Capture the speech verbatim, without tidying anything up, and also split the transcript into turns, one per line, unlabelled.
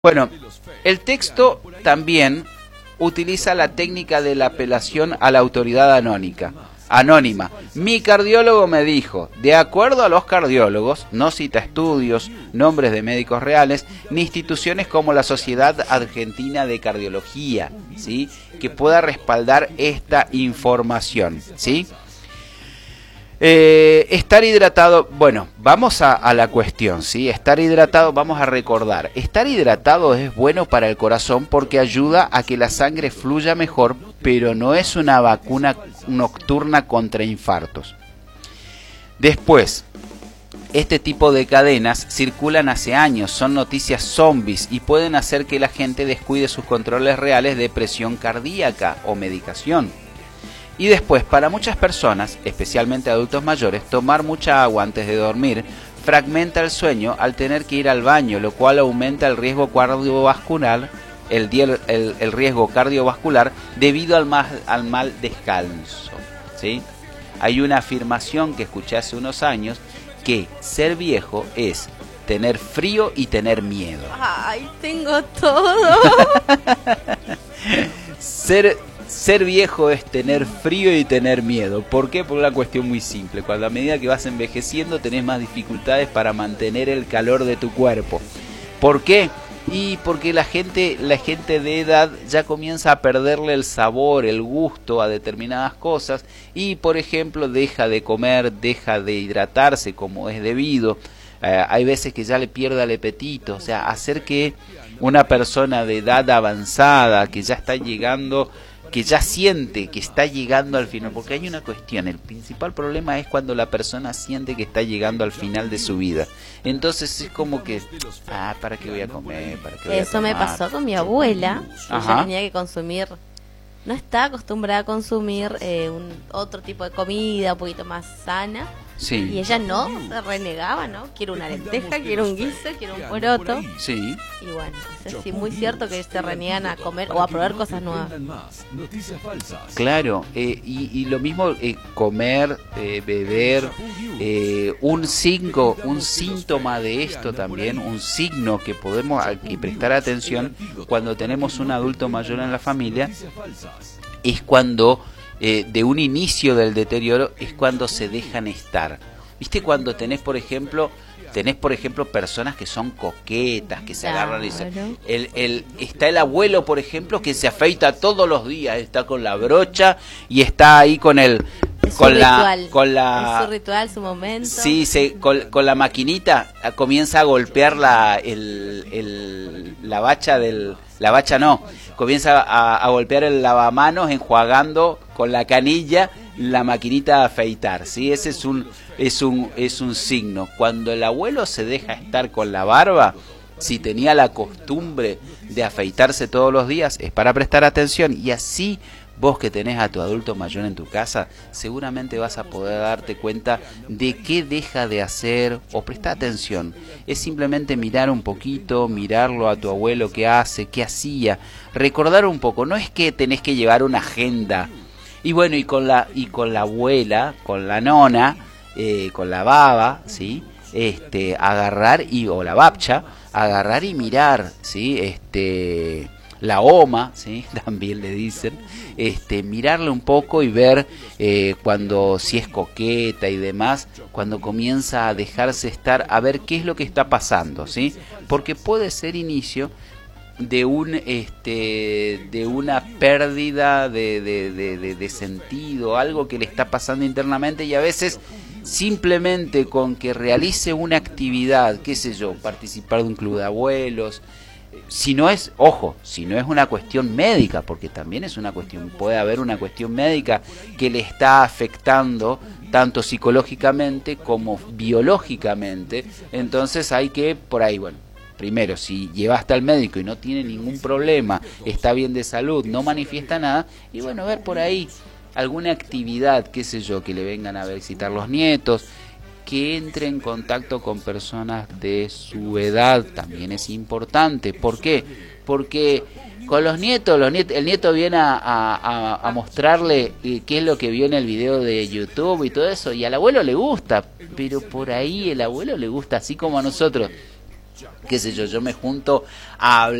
Bueno, el texto también utiliza la técnica de la apelación a la autoridad anónica, anónima. Mi cardiólogo me dijo, de acuerdo a los cardiólogos, no cita estudios, nombres de médicos reales, ni instituciones como la Sociedad Argentina de Cardiología, ¿sí?, que pueda respaldar esta información, ¿sí? Eh, estar hidratado, bueno, vamos a, a la cuestión, ¿sí? Estar hidratado, vamos a recordar, estar hidratado es bueno para el corazón porque ayuda a que la sangre fluya mejor, pero no es una vacuna nocturna contra infartos. Después, este tipo de cadenas circulan hace años, son noticias zombies y pueden hacer que la gente descuide sus controles reales de presión cardíaca o medicación. Y después, para muchas personas, especialmente adultos mayores, tomar mucha agua antes de dormir fragmenta el sueño al tener que ir al baño, lo cual aumenta el riesgo cardiovascular, el, el, el riesgo cardiovascular debido al, más, al mal descanso, ¿sí? Hay una afirmación que escuché hace unos años que ser viejo es tener frío y tener miedo.
¡Ay, tengo todo!
Ser... Ser viejo es tener frío y tener miedo. ¿Por qué? Por una cuestión muy simple. Cuando a medida que vas envejeciendo tenés más dificultades para mantener el calor de tu cuerpo. ¿Por qué? Y porque la gente, la gente de edad ya comienza a perderle el sabor, el gusto a determinadas cosas. Y, por ejemplo, deja de comer, deja de hidratarse como es debido. Eh, hay veces que ya le pierde el apetito. O sea, hacer que una persona de edad avanzada, que ya está llegando... que ya siente que está llegando al final, porque hay una cuestión, el principal problema es cuando la persona siente que está llegando al final de su vida, entonces es como que, ah, ¿para qué voy a comer? ¿Para qué voy
Eso
a
me
tomar?
pasó con mi abuela,
Ajá.
ella tenía que consumir, no está acostumbrada a consumir eh, un otro tipo de comida, un poquito más sana,
Sí.
y ella no, se renegaba, ¿no? Quiero una lenteja, quiero un guiso, quiero un poroto.
Sí.
Y bueno, es sí, muy cierto que se reniegan a comer o a probar cosas nuevas.
Claro, eh, y, y lo mismo eh, comer, eh, beber, eh, un signo, un síntoma de esto también, un signo que podemos aquí prestar atención cuando tenemos un adulto mayor en la familia, es cuando eh, de un inicio del deterioro es cuando se dejan estar. ¿Viste cuando tenés, por ejemplo, tenés por ejemplo personas que son coquetas, que se
Claro.
agarran y se, el, el, está el abuelo, por ejemplo, que se afeita todos los días, está con la brocha y está ahí con el
Es
con
su
la
ritual.
con la
Es su ritual, su momento.
sí, se, con, con la maquinita a, comienza a golpear la el, el la bacha del la bacha no, comienza a, a golpear el lavamanos enjuagando con la canilla la maquinita de afeitar, ¿sí? Ese es un es un es un signo. Cuando el abuelo se deja estar con la barba, si tenía la costumbre de afeitarse todos los días, es para prestar atención. Y así vos que tenés a tu adulto mayor en tu casa, seguramente vas a poder darte cuenta de qué deja de hacer o prestar atención. Es simplemente mirar un poquito, mirarlo a tu abuelo, qué hace, qué hacía, recordar un poco. No es que tenés que llevar una agenda. Y bueno, y con la y con la abuela, con la nona, eh, con la baba, ¿sí? Este, agarrar y o la babcha, agarrar y mirar, ¿sí? Este, la oma, ¿sí? También le dicen, este, mirarle un poco y ver eh, cuando si es coqueta y demás, cuando comienza a dejarse estar, a ver qué es lo que está pasando, ¿sí? Porque puede ser inicio de un este de una pérdida de, de, de, de, de sentido, algo que le está pasando internamente, y a veces simplemente con que realice una actividad, qué sé yo, participar de un club de abuelos, si no es, ojo, si no es una cuestión médica, porque también es una cuestión, puede haber una cuestión médica que le está afectando tanto psicológicamente como biológicamente, entonces hay que, por ahí, bueno, primero, si llevaste al médico y no tiene ningún problema, está bien de salud, no manifiesta nada, y bueno, ver por ahí alguna actividad, qué sé yo, que le vengan a visitar los nietos, que entre en contacto con personas de su edad, también es importante. ¿Por qué? Porque con los nietos, los nietos el nieto viene a, a, a mostrarle qué es lo que vio en el video de YouTube y todo eso, y al abuelo le gusta, pero por ahí el abuelo le gusta, así como a nosotros. qué sé yo, yo me junto a hablar